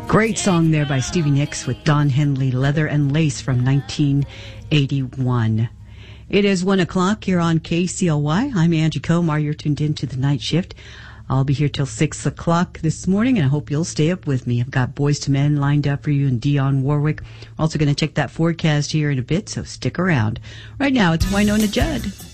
Great song there by Stevie Nicks with Don Henley, Leather and Lace from 1981. It is 1 o'clock here on KCLY. I'm Angie Comar. You're tuned in to the night shift. I'll be here till 6 o'clock this morning, and I hope you'll stay up with me. I've got Boys to Men lined up for you and Dionne Warwick. Also going to check that forecast here in a bit, so stick around. Right now, it's Wynonna Judd.